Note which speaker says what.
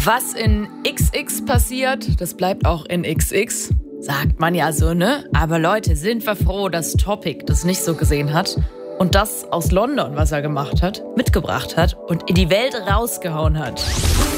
Speaker 1: Was in XX passiert, das bleibt auch in XX. Sagt man ja so, ne? Aber Leute, sind wir froh, dass Topic das nicht so gesehen hat und das aus London, was er gemacht hat, mitgebracht hat und in die Welt rausgehauen hat.